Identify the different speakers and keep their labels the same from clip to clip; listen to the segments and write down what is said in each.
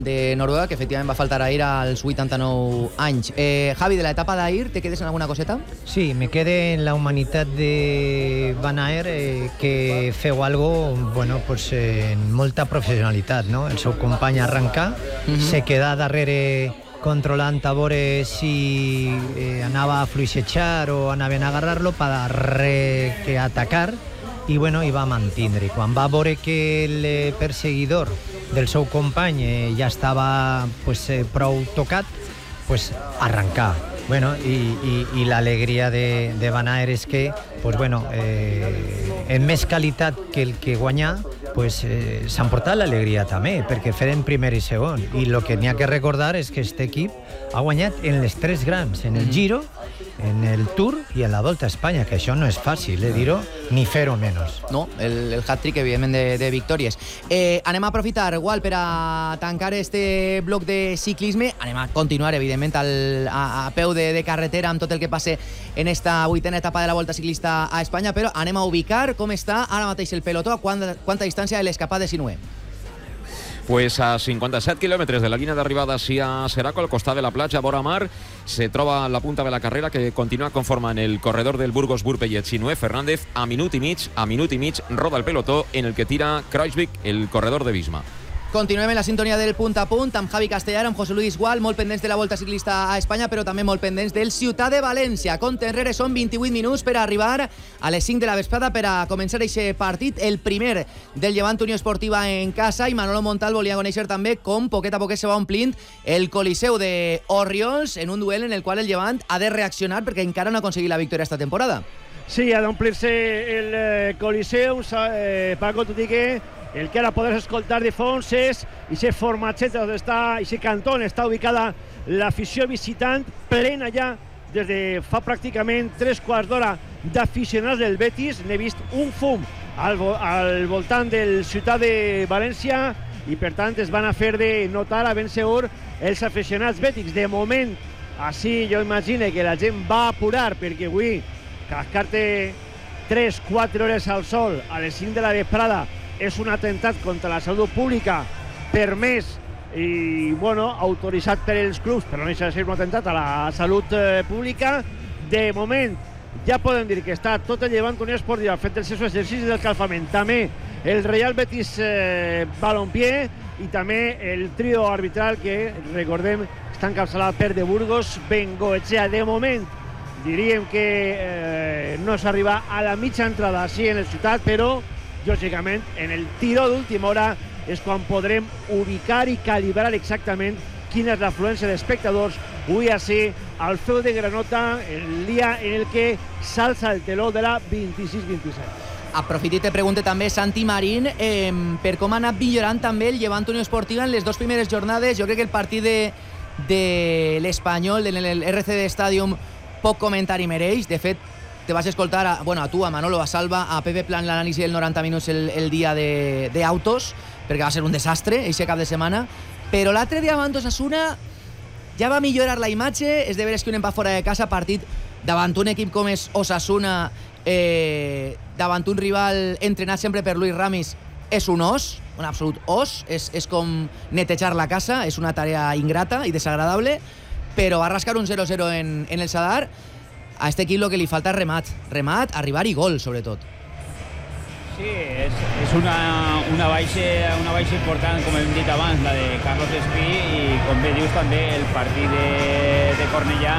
Speaker 1: de Noruega, que efectivament va faltar ahir als 89 anys. Javi, de l'etapa d'ahir, te quedes en alguna coseta?
Speaker 2: Sí, me quedé en la humanitat de Van Aert, que feu algo, bueno, pues, en molta professionalitat, no? El seu company arrencar, se queda darrere controlant a veure si anava a fluixejar o anaven a agarrar-lo per atacar, i bueno, i va mantindre. Quan va veure que el perseguidor del seu company ja estava pues, prou tocat, pues, arrencar. Bueno, i l'alegria de Van Aert és que pues, bueno, en més qualitat que el que guanyà, pues, s'han portat l'alegria també, perquè feren primer i segon. I el que n'hi ha que recordar és que aquest equip ha guanyat en les tres grans, en el Giro, en el Tour i en la Volta a Espanya, que això no és fàcil, dir-ho, ni fer-ho menys.
Speaker 1: No, el hat-trick, evidentment, de victòries. Anem a aprofitar, igual, per a tancar este bloc de ciclisme. Anem a continuar, evidentment, a peu de carretera amb tot el que passe en esta 8a etapa de la Volta Ciclista a Espanya, però anem a ubicar com està ara mateix el pelotó, a quanta distància de l'escapat de Sinué.
Speaker 3: Pues a 57 quilòmetres de la línia d'arribada a Seraco, al costat de la platja vora mar, se troba la punta de la carrera que continua conformant el corredor del Burgos-Burpellet. Sinué Fernández a minut i mig roda el pelotó en el que tira Kruijswijk, el corredor de Visma.
Speaker 1: Continuem en la sintonia del punt a punt amb Javi Castellar, amb José Luis Gual, molt pendents de la Volta Ciclista a Espanya, però també molt pendents del Ciutat de València. Compte enrere, són 28 minuts per arribar a les 5 de la vesprada per a començar aquest partit, el primer del Llevant Unió Esportiva en casa, i Manolo Montal volia conèixer també com poquet a poquet se va omplint el Coliseu de Orriols en un duel en el qual el Llevant ha de reaccionar perquè encara no ha aconseguit la victòria esta temporada.
Speaker 4: Sí, ha d'omplir-se el Coliseu, Paco, tot i que el que ara podràs escoltar de fons és aquest formatget on està, aquest cantó on està ubicada l'afició visitant, plena ja des de fa pràcticament 3/4 d'hora d'aficionats del Betis. N'he vist un fum al voltant del Ciutat de València i per tant es van a fer de notar a ben segur els aficionats bètics. De moment, així jo imagino que la gent va apurar perquè avui cascar-te 3-4 hores al sol a les 5 de la vesprada és un atemptat contra la salut pública permès i bueno, autoritzat per els clubs, però no deixa de ser un atemptat a la salut pública. De moment ja podem dir que està tot el Llevant Unió Esportiva fent els seus exercicis del calfament, també el Real Betis Balompié i també el trio arbitral que, recordem, està encapçalat per De Burgos Bengoetxea. De moment diríem que no s'arriba a la mitja entrada així en el Ciutat, però lògicament en el tiró d'última hora és quan podrem ubicar i calibrar exactament quina és l'afluència d'espectadors avui així al Feu de Granota, el dia en el que s'alça el teló de la 26-27.
Speaker 1: Aprofito i te pregunte també, Santi Marín, per com ha anat millorant també el Llevant Unió Esportiva en les dues primeres jornades. Jo crec que el partit de l'Espanyol, en el RCD Stadium, poc comentari mereix. De fet, te vas escoltar a tu, a Manolo, a Salva, a Pepe Plan, l'anàlisi del 90 minuts el dia d'autos, perquè va ser un desastre, aquest cap de setmana. Però l'altre dia davant Osasuna ja va millorar la imatge. És de veres que un empat fora de casa, partit davant un equip com és Osasuna, davant un rival entrenat sempre per Luis Ramis, és un os, un absolut os. És com netejar la casa, és una tarea ingrata i desagradable, però va rascar un 0-0 en el Sadar. A este equip el que li falta és remat, arribar i gol, sobretot.
Speaker 5: Sí, és una baixa important, com hem dit abans, la de Carlos Espí, i com bé dius també el partit de Cornellà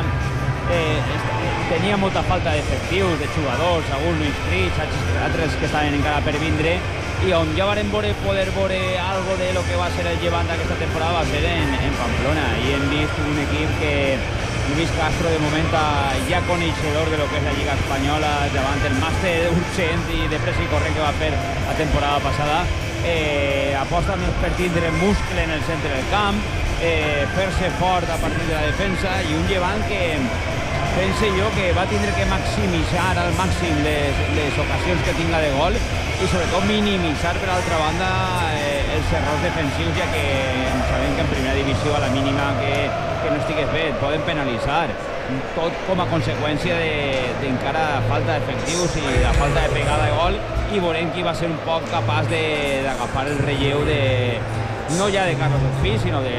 Speaker 5: tenia molta falta d'efectius, de jugadors, alguns no inscrits, altres que estaven encara per vindre, i on ja vam poder veure algo de lo que va ser el Llevant aquesta temporada va ser en Pamplona, i hem vist un equip que Luis Castro, de moment, ja coneixedor de lo que és la Lliga Espanyola, davant el màster urgent i de pressa i corrent que va fer la temporada passada, aposta més per tindre muscle en el centre del camp, fer-se fort a partir de la defensa, i un Llevant que pense jo que va tindre que maximitzar al màxim les ocasions que tinga de gol i sobretot minimitzar per altra banda els errors defensius, ja que sabem que en primera divisió a la mínima que no estigués bé et poden penalitzar, tot com a conseqüència d'encara falta d'efectius i la falta de pegada de gol, i veurem qui va ser un poc capaç d'agafar el relleu no ja de Carlos Espí, sinó de